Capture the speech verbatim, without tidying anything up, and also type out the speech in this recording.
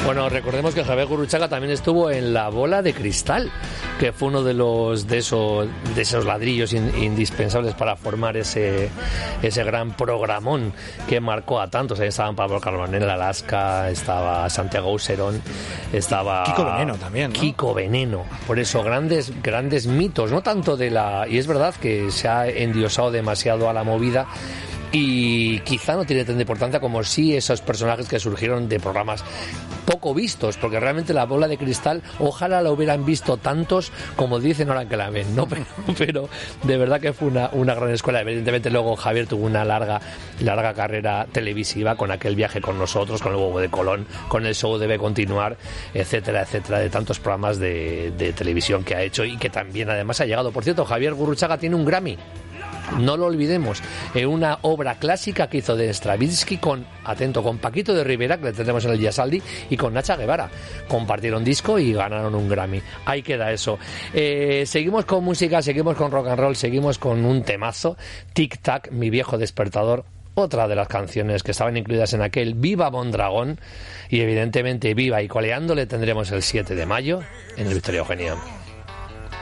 Bueno, recordemos que Javier Gurruchaga también estuvo en La Bola de Cristal, que fue uno de los de esos de esos ladrillos in, indispensables para formar ese ese gran programón que marcó a tantos. Ahí estaban Pablo Carbonell, Alaska, estaba Santiago Auserón, estaba Kiko Veneno también, ¿no? Kiko Veneno. Por eso grandes grandes mitos, no tanto de la, y es verdad que se ha endiosado demasiado a la movida. Y quizá no tiene tanta importancia como sí esos personajes que surgieron de programas poco vistos, porque realmente La Bola de Cristal ojalá la hubieran visto tantos como dicen ahora que la ven, ¿no? Pero, pero de verdad que fue una, una gran escuela. Evidentemente luego Javier tuvo una larga larga carrera televisiva con aquel Viaje con nosotros, con el Huevo de Colón, con El Show Debe Continuar, etcétera, etcétera, de tantos programas de, de televisión que ha hecho y que también además ha llegado. Por cierto, Javier Gurruchaga tiene un Grammy. No lo olvidemos, en una obra clásica que hizo de Stravinsky con, atento, con Paquito de Rivera, que le tendremos en el Yasaldi, y con Nacha Guevara. Compartieron disco y ganaron un Grammy. Ahí queda eso. Eh, seguimos con música, seguimos con rock and roll, seguimos con un temazo, Tic Tac, Mi Viejo Despertador, otra de las canciones que estaban incluidas en aquel Viva Mondragón, y evidentemente Viva y Coleando le tendremos el siete de mayo en el Victoria Eugenia.